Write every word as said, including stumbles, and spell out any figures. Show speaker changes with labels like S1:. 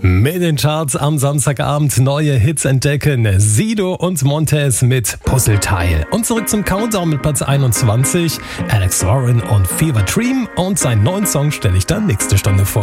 S1: Mit den Charts am Samstagabend neue Hits entdecken. Sido und Montez mit Puzzleteil. Und zurück zum Countdown mit Platz einundzwanzig. Alex Warren und Fever Dream. Und seinen neuen Song stelle ich dann nächste Stunde vor.